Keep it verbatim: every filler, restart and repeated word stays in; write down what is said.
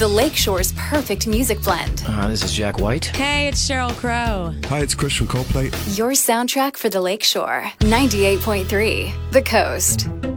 The Lakeshore's perfect music blend. Uh, this is Jack White. Hey, it's Sheryl Crow. Hi, it's Chris from Coldplay. Your soundtrack for the Lakeshore. ninety-eight point three The Coast.